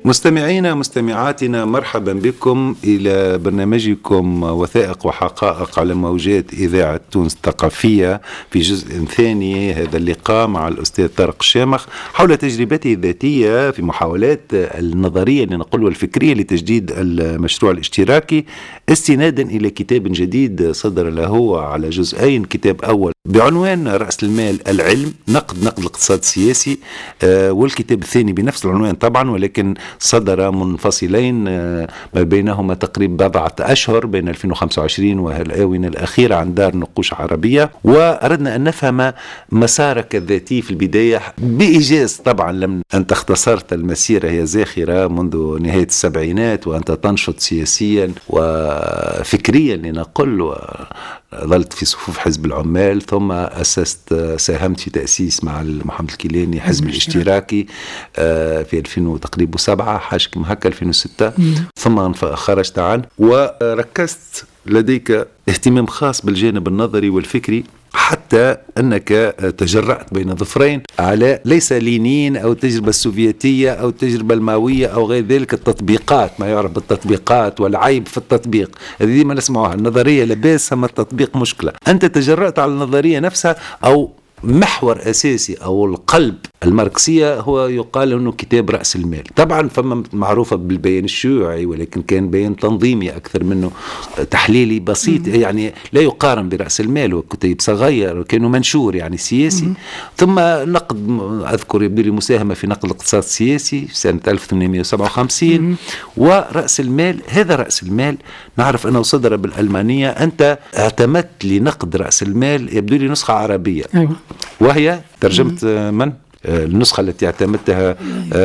مستمعينا مستمعاتنا، مرحبا بكم إلى برنامجكم وثائق وحقائق على موجات إذاعة تونس الثقافية في جزء ثاني. هذا اللقاء مع الأستاذ طارق الشامخ حول تجربته الذاتية في محاولات النظرية لنقول والفكرية لتجديد المشروع الاشتراكي، استنادا إلى كتاب جديد صدر له على جزئين. كتاب أول بعنوان رأس المال العلم، نقد الاقتصاد السياسي، والكتاب الثاني بنفس العنوان طبعا ولكن صدر منفصلين ما بينهما تقريبا بضعة أشهر بين 2025 والآونة الأخيرة عن دار نقوش عربية. وأردنا أن نفهم مسارك الذاتي في البداية بإيجاز. طبعا أنت اختصرت المسيرة، هي زاخرة منذ نهاية السبعينات وأنت تنشط سياسيا وفكريا لنقل، ظلت في صفوف حزب العمال، ثم ساهمت في تأسيس مع محمد الكيلاني حزب الاشتراكي في 2007 حاجة هكا 2006، ثم خرجت عنه وركزت لديك اهتمام خاص بالجانب النظري والفكري، حتى أنك تجرأت بين ظفرين على ليس لينين أو التجربة السوفيتية أو التجربة الماوية أو غير ذلك، التطبيقات، ما يعرف بالتطبيقات والعيب في التطبيق، هذه ما نسمعها. النظرية لباس، أما التطبيق مشكلة. أنت تجرأت على النظرية نفسها، أو محور أساسي أو القلب الماركسية هو يقال أنه كتاب رأس المال. طبعا فما معروفة بالبيان الشيوعي، ولكن كان بيان تنظيمي أكثر منه تحليلي بسيط، يعني لا يقارن برأس المال، وكتاب صغير وكانه منشور يعني سياسي. ثم نقد، أذكر يبدو لي مساهمة في نقد الاقتصاد السياسي في سنة 1857. ورأس المال، هذا رأس المال نعرف أنه صدر بالألمانية. أنت اعتمدت لنقد رأس المال يبدو لي نسخة عربية، وهي ترجمة من؟ النسخة التي اعتمدتها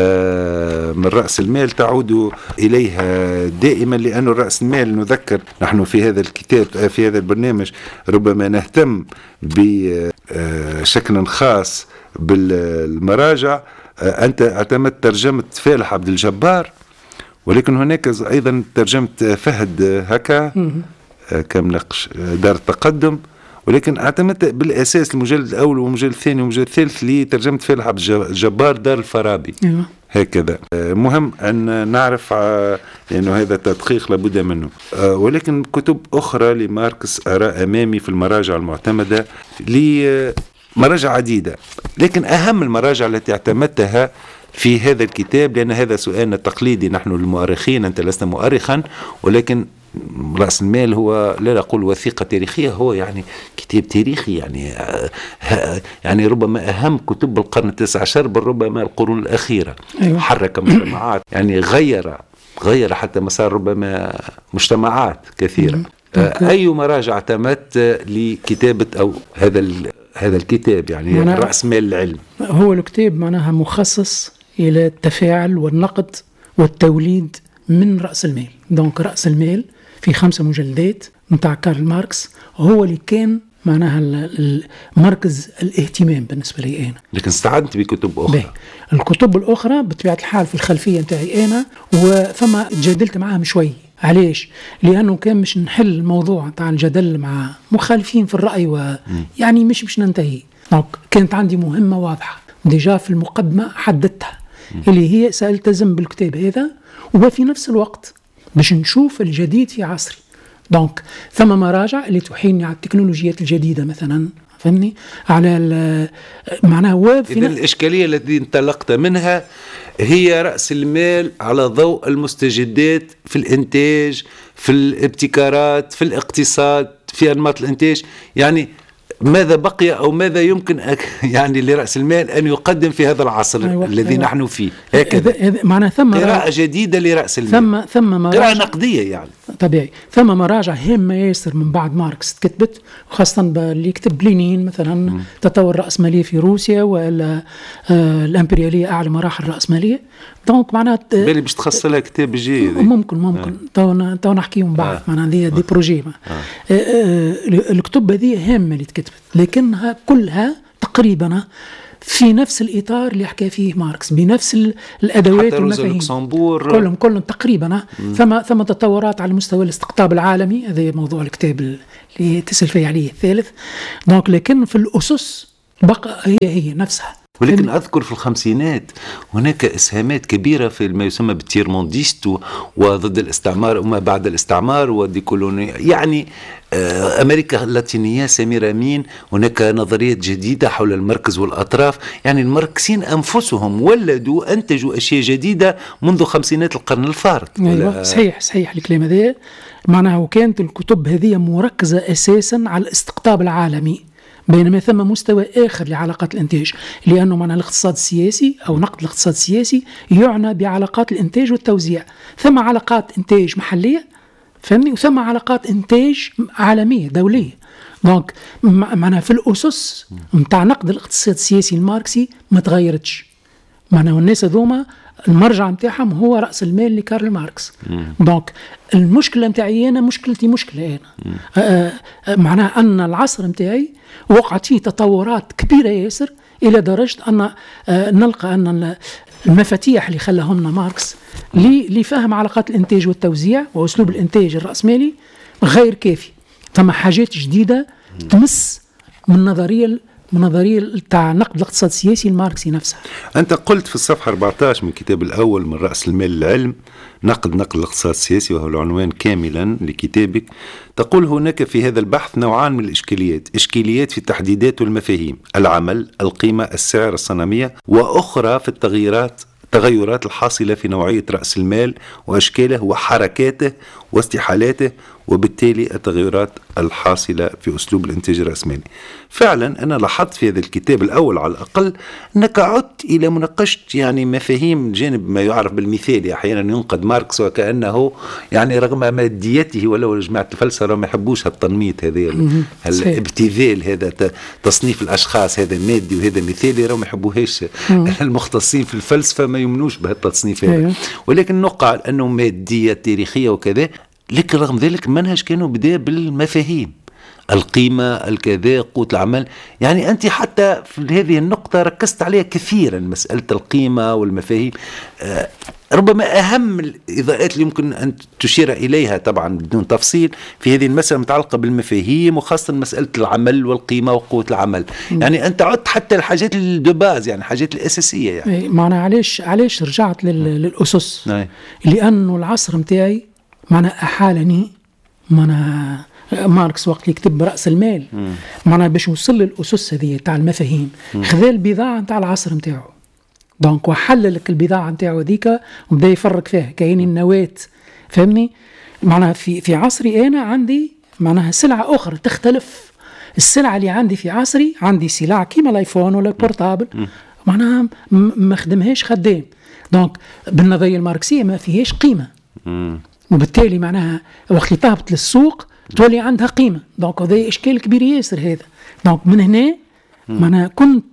من رأس المال تعود إليها دائما، لأن رأس المال نذكر نحن في هذا الكتاب في هذا البرنامج ربما نهتم بشكل خاص بالمراجع. أنت اعتمدت ترجمة فالح عبد الجبار، ولكن هناك أيضا ترجمة فهد هكا كمنقش دار التقدم، ولكن اعتمدت بالأساس المجلد الأول والمجلد الثاني والمجلد الثالث لترجمة فالح عبد الجبار دار الفارابي. هكذا مهم أن نعرف، لأنه هذا تدقيق لابد منه. ولكن كتب أخرى لماركس أرى أمامي في المراجع المعتمدة لمراجع عديدة، لكن أهم المراجع التي اعتمدتها في هذا الكتاب، لأن هذا سؤالنا التقليدي نحن المؤرخين، أنت لست مؤرخا، ولكن رأس المال هو لا أقول وثيقة تاريخية، هو يعني كتاب تاريخي، يعني ربما أهم كتب القرن التاسع عشر، بل ربما القرون الأخيرة. حرك مجتمعات، يعني غير حتى مسار ربما مجتمعات كثيرة. أي مراجع اعتمدت لكتابة أو هذا الكتاب، يعني رأس مال العلم؟ هو الكتاب معناها مخصص إلى التفاعل والنقد والتوليد من رأس المال. دونك رأس المال في 5 مجلدات متاع كارل ماركس هو اللي كان معناها مركز الاهتمام بالنسبة لي أنا. لكن استعنت بكتب أخرى. الكتب الأخرى بطبيعة الحال في الخلفية متاعي أنا، وفما جادلت معهم شوي. علاش؟ لأنه كان مش نحل الموضوع تاع الجدل مع مخالفين في الرأي، يعني مش ننتهي. كانت عندي مهمة واضحة ديجا في المقدمة حددتها، اللي هي سألتزم بالكتاب هذا، وفي نفس الوقت باش نشوف الجديد في عصري. دونك ثم مراجع اللي تحيلني على التكنولوجيات الجديدة مثلا، فهمني، على معناها إذن الإشكالية التي انطلقت منها هي رأس المال على ضوء المستجدات في الإنتاج، في الابتكارات، في الاقتصاد، في أنماط الإنتاج. يعني ماذا بقي أو ماذا يمكن يعني لرأس المال أن يقدم في هذا العصر الذي نحن فيه؟ هكذا معنى ثم قراءة جديدة لرأس المال، ثم قراءة نقدية يعني طبيعي. ثم مراجع هامة ياسر من بعد ماركس كتبت، وخاصة اللي يكتب لينين مثلا تطور الرأسمالية في روسيا، ولا الإمبريالية أعلى مراحل الرأسمالية. دونك معناها بالي باش تخصص لها كتاب جيد. ممكن تو نحكيهم بعد، معناها دي بروجي. الكتب هذه هامة اللي تكتبت، لكنها كلها تقريبا في نفس الإطار اللي حكى فيه ماركس، بنفس الأدوات والمفاهيم، كلهم تقريبا. ثم تطورات على مستوى الاستقطاب العالمي، هذا موضوع الكتاب اللي تسأل فيه عليه الثالث. دونك لكن في الأسس بقى هي نفسها. ولكن أذكر في الخمسينات هناك إسهامات كبيرة في ما يسمى بالتيرمونديست وضد الاستعمار وما بعد الاستعمار والديكولونية، يعني أمريكا اللاتينية سمير أمين. هناك نظريات جديدة حول المركز والأطراف، يعني الماركسيين أنفسهم ولدوا أنتجوا أشياء جديدة منذ خمسينات القرن الفارط. أيوة صحيح الكلام هذا معناها. وكانت الكتب هذه مركزة أساسا على الاستقطاب العالمي، بينما ثم مستوى آخر لعلاقات الإنتاج، لأنه معنى الاقتصاد السياسي أو نقد الاقتصاد السياسي يعنى بعلاقات الإنتاج والتوزيع. ثم علاقات إنتاج محلية فهمني، وثم علاقات إنتاج عالمية دولية. دونك معناها في الأسس متاع نقد الاقتصاد السياسي الماركسي ما تغيرتش. معناها الناس هذوما المرجع متاعهم هو رأس المال لكارل ماركس. دونك المشكلة متاعي أنا مشكلة أنا معناها أن العصر متاعي وقعت فيه تطورات كبيرة ياسر، إلى درجة أن نلقى أن المفاتيح اللي خلاهمنا ماركس لفهم علاقات الإنتاج والتوزيع وأسلوب الإنتاج الرأسمالي غير كافي. ثم حاجات جديدة تمس من نظرية تاع نقد الاقتصاد السياسي الماركسي نفسها. أنت قلت في الصفحة 14 من الكتاب الأول من رأس المال العلم نقد الاقتصاد السياسي، وهو العنوان كاملا لكتابك، تقول هناك في هذا البحث نوعان من الإشكاليات: إشكاليات في التحديدات والمفاهيم، العمل، القيمة، السعر، الصنمية، وأخرى في التغيرات الحاصلة في نوعية رأس المال وأشكاله وحركاته واستحالاته، وبالتالي التغيرات الحاصلة في أسلوب الإنتاج الرأسمالي. فعلا أنا لاحظت في هذا الكتاب الأول على الأقل أنك عدت إلى مناقشة يعني مفاهيم جانب ما يعرف بالمثالي. أحيانا ينقد ماركس وكأنه يعني رغم ماديته ولو جماعة الفلسفة ما يحبوش هالتنميط هذا الابتذال، هذا تصنيف الأشخاص، هذا مادي وهذا مثالي، رغم ما يحبوهاش المختصين في الفلسفة، ما يمنوش بهالتصنيف هذا. ولكن نقع أنه مادية تاريخية وكذا، لكن رغم ذلك المنهج كانوا بدأ بالمفاهيم، القيمة، الكذا، قوة العمل. يعني أنت حتى في هذه النقطة ركزت عليها كثيرا، مسألة القيمة والمفاهيم. ربما أهم الإضاءات اللي يمكن أن تشير إليها طبعا بدون تفصيل في هذه المسألة متعلقة بالمفاهيم، وخاصة مسألة العمل والقيمة وقوة العمل. يعني أنت عدت حتى الحاجات الدباز، يعني الحاجات الأساسية. يعني معنى علاش رجعت للأسس؟ لأنه العصر متاعي معنى أحالني ماركس وقت يكتب برأس المال معنى باش يوصل للأسس هذه تاع المفاهيم، خذا البضاعة تاع العصر متاعه، دونك وحل لك البضاعة متاعه ذيك وبدأ يفرق فيها كاين النواة. فهمني؟ معناها في عصري أنا عندي معناها سلعة أخرى تختلف. السلعة اللي عندي في عصري، عندي سلع كيما الايفون ولا البورتابل معناها ما خدمهاش خدام، دونك بالنظرية الماركسية ما فيهاش قيمة، وبالتالي معناها وقت طابت للسوق تولي عندها قيمة. دونك هذا إشكال كبير ياسر هذا. دونك من هنا معناها كنت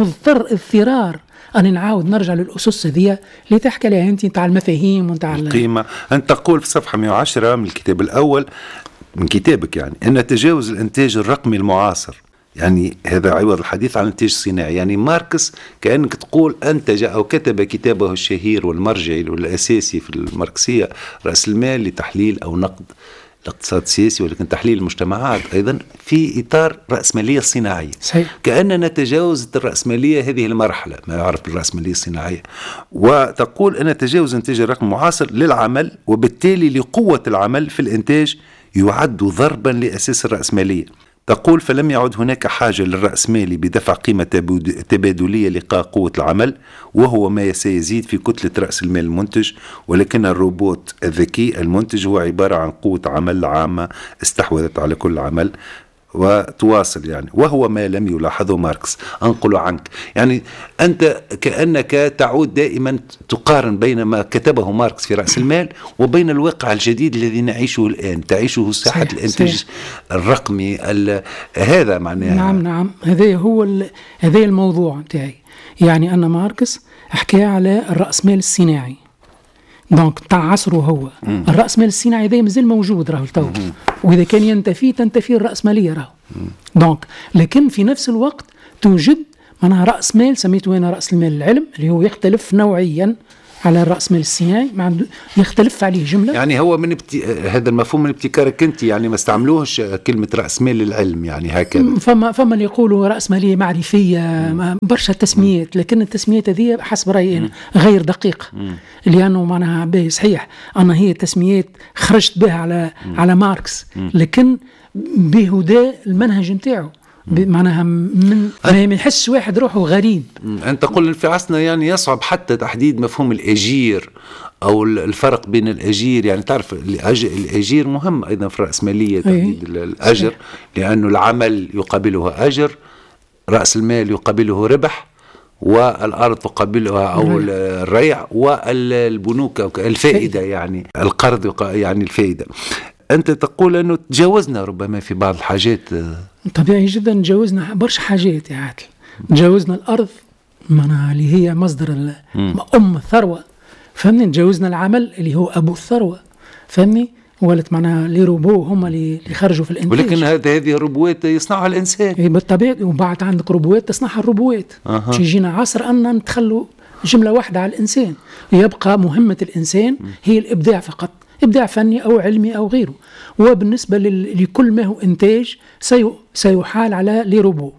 اضطرار أن نعاود نرجع للأسس هذه اللي تحكي لها أنت تاع المفاهيم وتاع القيمة. أنت تقول في صفحة 110 من الكتاب الأول من كتابك يعني أن تجاوز الإنتاج الرقمي المعاصر، يعني هذا عوض الحديث عن الإنتاج الصناعي. يعني ماركس كأنك تقول أنتج أو كتب كتابه الشهير والمرجعي والأساسي في الماركسية رأس المال لتحليل أو نقد الاقتصاد السياسي، ولكن تحليل المجتمعات أيضا في إطار رأسمالية صناعية. صحيح. كأننا تجاوزت الرأسمالية هذه المرحلة ما يعرف بالرأسمالية الصناعية، وتقول أن تجاوز إنتاج الرقم المعاصر للعمل وبالتالي لقوة العمل في الإنتاج يعد ضربا لأساس الرأسمالية. تقول فلم يعد هناك حاجة للرأسمالي بدفع قيمة تبادلية لقاء قوة العمل، وهو ما سيزيد في كتلة رأس المال المنتج، ولكن الروبوت الذكي المنتج هو عبارة عن قوة عمل عامة استحوذت على كل عمل. وتواصل يعني وهو ما لم يلاحظه ماركس. أنقل عنك يعني أنت كأنك تعود دائما تقارن بين ما كتبه ماركس في رأس المال وبين الواقع الجديد الذي نعيشه الآن، تعيشه ساحة الإنتاج الرقمي. هذا معناه نعم هذا الموضوع متاعي. يعني أن ماركس حكى على الرأسمال الصناعي، دونك تاع عصره هو. الرأسمال الصناعي ذا مازال موجود راهو تو، وإذا كان تنتفي الرأسمالية راهو. دونك لكن في نفس الوقت توجد معناها رأس مال سميته أنا رأس المال العلم اللي هو يختلف نوعيا على الرأس مال الصناعي ما عنده يختلف عليه جملة. يعني هو من هذا المفهوم من ابتكارك أنت، يعني ما استعملوهش كلمة رأس مال العلم يعني هكذا. فما اللي يقولوا رأس مالية معرفية، برشا تسميات، لكن التسميات هذه حسب رأيي أنا غير دقيقة، لأنه معناها به صحيح أنا هي تسميات خرجت بها على ماركس، لكن بهدى المنهج نتاعو معناها ما يحس واحد روحه غريب. أنت تقول في عصرنا يعني يصعب حتى تحديد مفهوم الأجير أو الفرق بين الأجير. يعني تعرف الأجير مهم أيضا في الرأسمالية، تحديد الأجر، لأنه العمل يقابله أجر، رأس المال يقابله ربح، والأرض تقابلها أو الريع، والبنوك الفائدة يعني القرض يعني الفائدة. أنت تقول أنه تجاوزنا ربما في بعض الحاجات. طبيعي جدا تجاوزنا برشا حاجات يا عادل. تجاوزنا الأرض معناها اللي هي مصدر أم الثروة، فهمني. تجاوزنا العمل اللي هو أبو الثروة، فهمني. ولت معناها لي روبو هم اللي خرجوا في الانتاج، ولكن هذه الروبوات يصنعها الإنسان. بالطبيعي. وبعد عندك روبوات تصنعها الروبوات. يجينا عصر أن نتخلوا جملة واحدة على الإنسان، يبقى مهمة الإنسان هي الإبداع فقط، إبداع فني أو علمي أو غيره. وبالنسبة لكل ما هو إنتاج سيحال على لي روبو.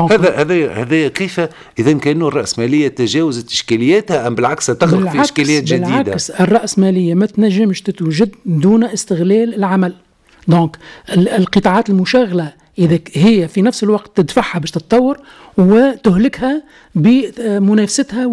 هذا كيف إذا كأنه الرأسمالية تجاوزت إشكالياتها أم بالعكس تخلق في إشكاليات جديدة؟ بالعكس، الرأسمالية ما تنجمش تتوجد دون استغلال العمل. دونك القطاعات المشغلة إذا هي في نفس الوقت تدفعها باش تتطور وتهلكها بمنافستها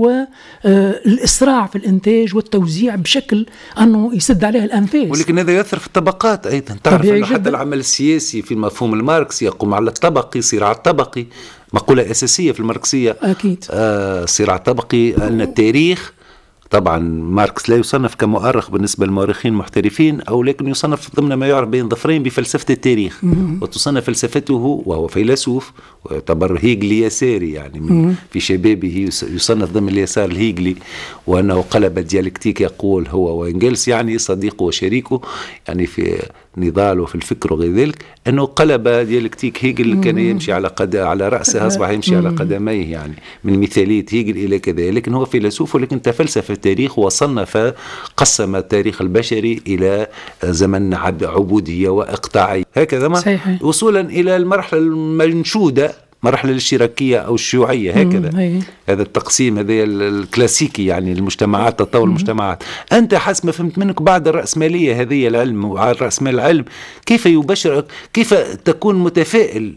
والإسراع في الإنتاج والتوزيع بشكل أنه يسد عليها الأنفاس. ولكن هذا يؤثر في الطبقات أيضا. تعرف أن حتى العمل السياسي في المفهوم الماركسي يقوم على الطبقي، صراع الطبقي، مقولة أساسية في الماركسية. أكيد. صراع الطبقي. أن التاريخ طبعا ماركس لا يصنف كمؤرخ بالنسبة للمؤرخين المحترفين، أو لكن يصنف ضمن ما يعرف بين ظفرين بفلسفة التاريخ. وتصنف فلسفته وهو فيلسوف ويعتبر هيجلي يساري، يعني في شبابه يصنف ضمن اليسار الهيجلي، وأنه قلب الديالكتيك يقول هو وإنجلس يعني صديقه وشريكه يعني في نضاله في الفكر وغير ذلك، أنه قلب ديالكتيك هيجل كان يمشي على رأسه أصبح يمشي على قدميه، يعني من مثالية هيجل إلى كذا. لكن هو فيلسوف ولكن تفلسف التاريخ وصنف قسم التاريخ البشري إلى زمن عبودية وإقطاعية هكذا، ما وصولا إلى المرحلة المنشودة، مرحلة الاشتراكية أو الشيوعية هكذا. هذا التقسيم هذا الكلاسيكي يعني المجتمعات، تطور المجتمعات. أنت حسب ما فهمت منك بعد الرأسمالية هذه العلم وعلى الرأسمال العلم كيف يبشر، كيف تكون متفائل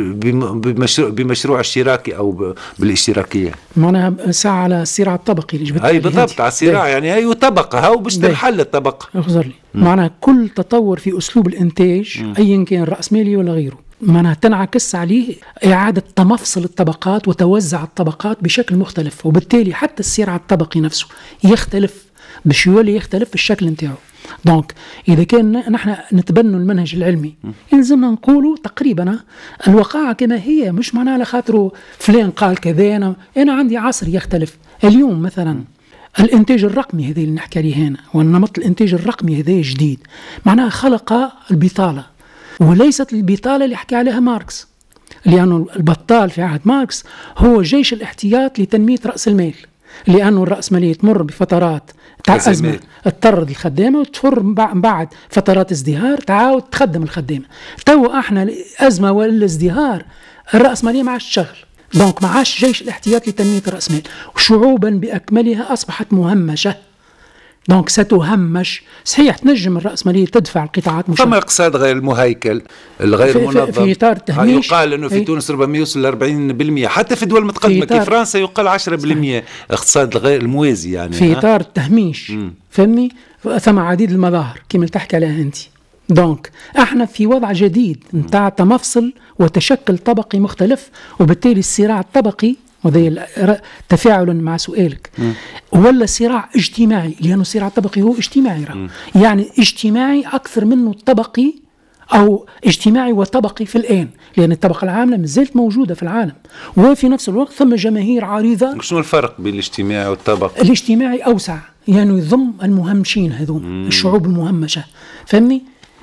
بمشروع اشتراكي أو بالاشتراكية؟ معناها ساعة على الصراع الطبقي اللي جبت. أي بالضبط، على الصراع يعني أي طبقة هاو باش تنحل الطبقة. اخزر لي معناها كل تطور في أسلوب الإنتاج أيا كان رأسمالي ولا غيره معناها تنعكس عليه إعادة تمفصل الطبقات وتوزع الطبقات بشكل مختلف، وبالتالي حتى الصراع الطبقي نفسه يختلف باش يولي يختلف في الشكل نتاعو. دونك إذا كان نحن نتبنوا المنهج العلمي يلزمنا نقولوا تقريبا الوقائع كما هي، مش معناها على خاطر فلان قال كذا. أنا عندي عصر يختلف. اليوم مثلا الانتاج الرقمي هذا اللي نحكي عليه هنا، والنمط الانتاج الرقمي هذا جديد، معناها خلق البطالة، وليست البطالة اللي حكى عليها ماركس، لأنه البطال في عهد ماركس هو جيش الاحتياط لتنمية رأس المال، لأنه الرأسمالية تمر بفترات أزمة تطرد الخدامة وتفر بعد فترات ازدهار تعاود تخدم الخدامة. تو احنا أزمة ولا ازدهار الرأسمالية ما عادش تشغل، دونك ما عادش جيش الاحتياط لتنمية رأس المال، وشعوبا بأكملها أصبحت مهمشة. دونك ستهمش. صحيح تنجم الرأسمالية تدفع القطاعات مشاركة. فما اقتصاد غير المهيكل الغير منظم في إطار التهميش. يقال أنه في تونس ربما يوصل 40%، حتى في دول متقدمة كيف فرنسا يقال 10%. اقتصاد الغير الموازي يعني في إطار التهميش. فهمني؟ ثم عديد المظاهر كما تحكي عليها أنت. دونك احنا في وضع جديد نتاع تمفصل وتشكل طبقي مختلف، وبالتالي الصراع الطبقي وذي تفاعلا مع سؤالك ولا صراع اجتماعي، لأنه الصراع الطبقي هو اجتماعي يعني اجتماعي أكثر منه الطبقي، أو اجتماعي وطبقي في الآن، لأن الطبقة العاملة مازالت موجودة في العالم، وفي نفس الوقت ثم جماهير عريضة. شنو الفرق بين الاجتماعي والطبقي؟ الاجتماعي أوسع، يعني يضم المهمشين هذون الشعوب المهمشة، فهمني؟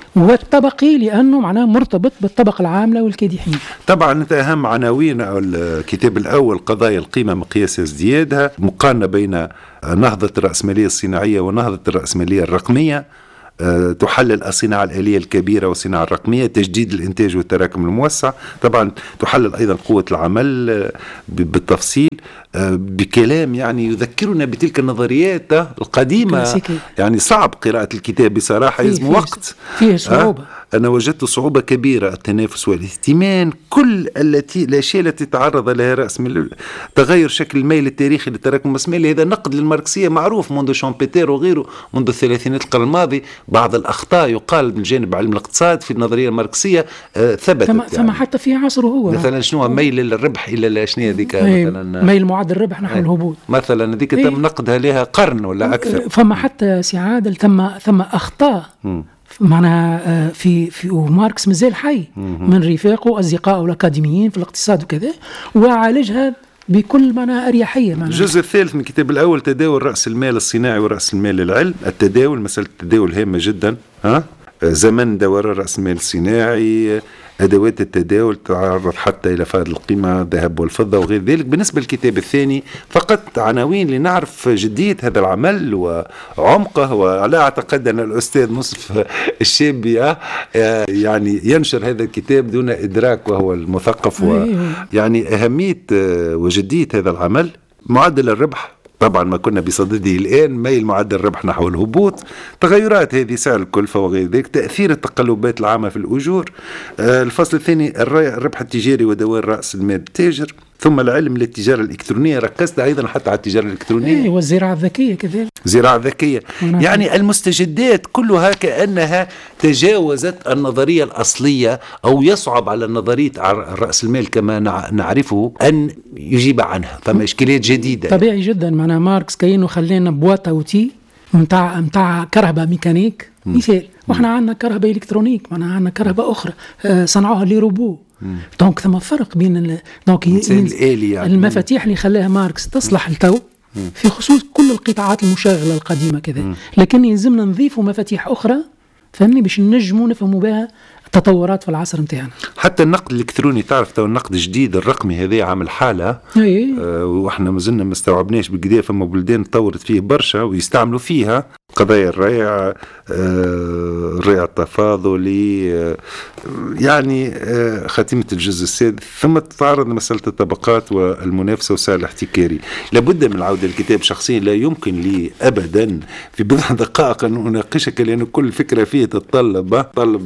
والطبقي لأنه معناه مرتبط بالطبقة العاملة والكادحين. طبعا أنت أهم عناوين أو الكتاب الأول قضايا القيمة مقياس ازديادها، مقارنة بين نهضة الرأسمالية الصناعية ونهضة الرأسمالية الرقمية، تحلل الصناعة الآلية الكبيرة والصناعة الرقمية، تجديد الإنتاج والتراكم الموسع. طبعا تحلل أيضا قوة العمل بالتفصيل بكلام يعني يذكرنا بتلك النظريات القديمة كلاسيكي. يعني صعب قراءة الكتاب بصراحة، يلزم وقت، فيه صعوبة. أنا وجدت صعوبة كبيرة، التنافس والاهتمام، كل الأشياء التي تعرض لها رأسمالية، تغير شكل الميل التاريخي للتراكم الرأسمالي. هذا نقد للماركسية معروف منذ شامبيتير وغيره منذ الثلاثينات القرن الماضي. بعض الأخطاء يقال من جانب علم الاقتصاد في النظرية الماركسية ثبتت ثم حتى في عصره هو مثلا شنو ميل للربح إلى شنو ذيك مثلا ميل معدل الربح نحو الهبوط مثلا، ذيك تم نقدها لها قرن ولا أكثر. فما حتى سعادة ثم أخطاء معناها في ماركس مازال حي من رفاقه أصدقائه الأكاديميين في الاقتصاد وكذا، وعالجها بكل معنى أريحية. الجزء الثالث من الكتاب الأول تداول رأس المال الصناعي ورأس المال العلم. التداول، مسألة التداول هامة جدا. زمن دوران رأس المال الصناعي، أدوات التداول، تعرض حتى إلى فائض القيمة، الذهب والفضة وغير ذلك. بالنسبة للكتاب الثاني فقط عناوين لنعرف جدية هذا العمل وعمقه، ولا أعتقد أن الأستاذ مصطفى الشابي يعني ينشر هذا الكتاب دون إدراك، وهو المثقف، ويعني أهمية وجدية هذا العمل. معدل الربح طبعا ما كنا بصدده الآن، ميل معدل الربح نحو الهبوط، تغيرات هذه سعر الكلفة وغير ذلك، تأثير التقلبات العامة في الأجور. الفصل الثاني الربح التجاري ودوائر رأس المال التاجر. ثم العلم للتجارة الإلكترونية، ركزت أيضا حتى على التجارة الإلكترونية والزراعة الذكية كذلك. زراعة ذكية يعني المستجدات كلها كأنها تجاوزت النظرية الأصلية، أو يصعب على نظرية رأس المال كما نعرفه أن يجيب عنها، فما إشكاليات جديدة. طبيعي جدا. معنا ماركس كأنه خلينا بواط أوتي متاع كهرباء ميكانيك مثال، وإحنا عندنا كهرباء إلكترونيك، معنا عندنا كهرباء أخرى صنعوها لي روبو. دونك ثم فرق بين يعني. المفاتيح اللي خلاها ماركس تصلح التو في خصوص كل القطاعات المشغلة القديمة كذا، لكن يلزمنا نضيفوا مفاتيح أخرى فهمني باش نجموا نفهموا بها التطورات في العصر متاعنا. حتى النقد الإلكتروني، تعرف تو النقد الجديد الرقمي هذا عامل حالة، وإحنا مازلنا ما استوعبناش بقديه. فما بلدان تطورت فيه برشا ويستعملوا فيها قضايا الريع، الريع التفاضلي، يعني خاتمة الجزء السادس. ثم تتعرض مسألة الطبقات والمنافسة والسعر الاحتكاري. لابد من العودة للكتاب. شخصيا لا يمكن لي أبدا في بضع دقائق أن أناقشك، لأن كل فكرة فيه تتطلب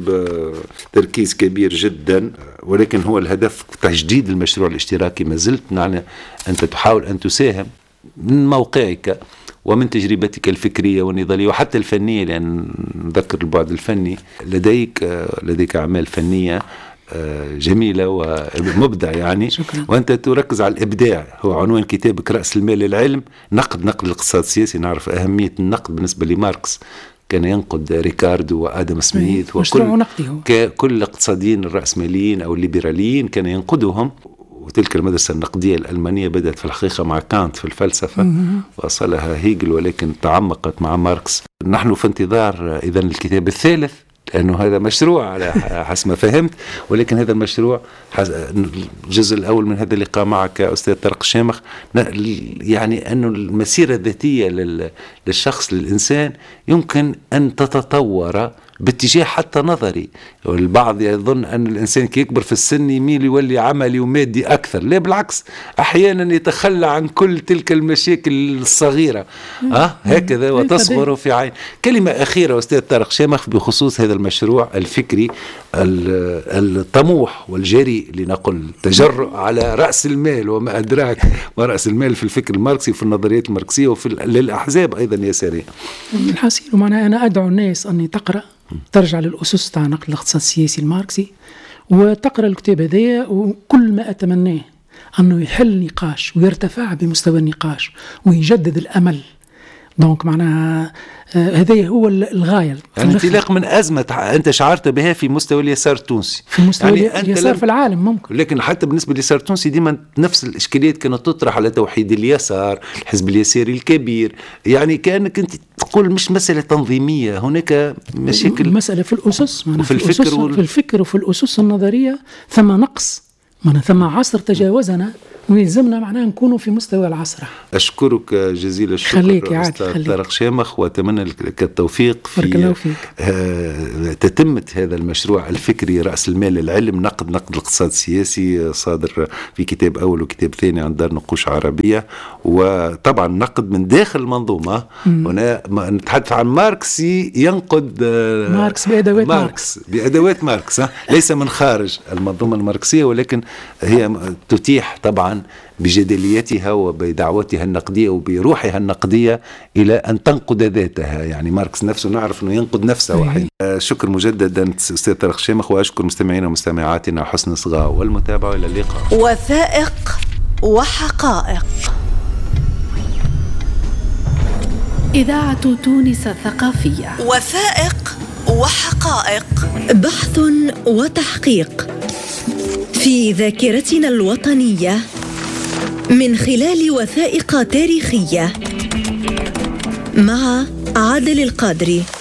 تركيز كبير جدا، ولكن هو الهدف تجديد المشروع الاشتراكي. ما زلت أنت تحاول أن تساهم من موقعك ومن تجربتك الفكرية والنضالية وحتى الفنية، لأن نذكر البعد الفني. لديك أعمال فنية جميلة ومبدع يعني. شكرا. وأنت تركز على الإبداع. هو عنوان كتابك رأس المال للعلم، نقد الاقتصاد السياسي. نعرف أهمية النقد بالنسبة لماركس، كان ينقد ريكاردو وآدم سميث وكل الاقتصاديين الرأسماليين أو الليبراليين كان ينقدهم. وتلك المدرسة النقدية الألمانية بدأت في الحقيقة مع كانت في الفلسفة، وصلها هيجل، ولكن تعمقت مع ماركس. نحن في انتظار إذن الكتاب الثالث، لأنه هذا مشروع على حسب ما فهمت، ولكن هذا المشروع الجزء الأول من هذا اللقاء معك أستاذ طارق الشامخ، يعني أن المسيرة الذاتية للشخص للإنسان يمكن أن تتطور باتجاه حتى نظري. والبعض يظن أن الإنسان كي يكبر في السن يميل يولي عملي ومادي أكثر. لا بالعكس، أحيانا يتخلى عن كل تلك المشاكل الصغيرة هكذا وتصغر في عين. كلمة أخيرة أستاذ طارق شامخ بخصوص هذا المشروع الفكري الطموح والجريء، لنقل تجرؤ على رأس المال وما أدراك ما رأس المال في الفكر الماركسي وفي النظريات الماركسية وفي للأحزاب أيضا يسارية. الحسين ومعنى أنا أدعو الناس أن تقرأ، ترجع للأسس تاع نقل الاقتصاد السياسي الماركسي وتقرأ الكتاب هذايا. وكل ما أتمناه أنه يحل نقاش ويرتفع بمستوى النقاش ويجدد الأمل دونك معناها هذا هو الغاية. يعني انطلاق من أزمة أنت شعرت بها في مستوى اليسار التونسي، في مستوى يعني اليسار في العالم ممكن، لكن حتى بالنسبة لليسار التونسي ديما نفس الإشكاليات كانت تطرح على توحيد اليسار، الحزب اليساري الكبير. يعني كأنك أنت تقول مش مسألة تنظيمية، هناك مشاكل، مسألة في الأسس، وفي في الفكر وفي الأسس النظرية ثم نقص، ثم عصر تجاوزنا ويلزمنا معناها نكونوا في مستوى العصر. أشكرك جزيل الشكر خليك أستاذ طارق شامخ، وأتمنى لك التوفيق في تتمة هذا المشروع الفكري رأس المال العلم، نقد الاقتصاد السياسي، صادر في كتاب أول وكتاب ثاني عن دار نقوش عربية، وطبعا نقد من داخل المنظومة. هنا نتحدث عن ماركسي ينقد ماركس بأدوات ماركس ليس من خارج المنظومة الماركسية، ولكن هي تتيح طبعا بجدليتها وبدعوتها النقدية وبروحها النقدية إلى أن تنقد ذاتها. يعني ماركس نفسه نعرف أنه ينقد نفسه وحين. شكر مجددا أستاذ طارق شامخ، وأشكر مستمعينا ومستمعاتنا حسن الصغاء والمتابعة. إلى اللقاء. وثائق وحقائق، إذاعة تونس الثقافية. وثائق وحقائق، بحث وتحقيق في ذاكرتنا الوطنية من خلال وثائق تاريخية، مع عادل القادري.